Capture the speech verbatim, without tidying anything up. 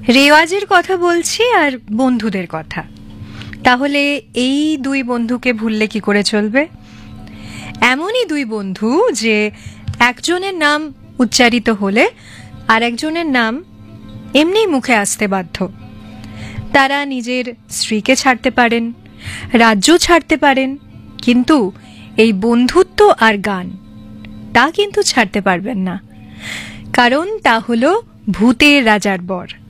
রেওয়াজের কথা বলছি আর বন্ধুদের কথা। তাহলে এই দুই বন্ধুকে ভুললে কি করে চলবে? এমনই দুই বন্ধু যে একজনের নাম উচ্চারিত হলে আর একজনের নাম এমনি মুখে আসতে বাধ্য। তারা নিজের স্ত্রীকে ছাড়তে পারেন, রাজ্য ছাড়তে পারেন, কিন্তু এই বন্ধুত্ব আর গান তা কিন্তু ছাড়তে পারবেন না, কারণ তা হলো ভূতের রাজার বর।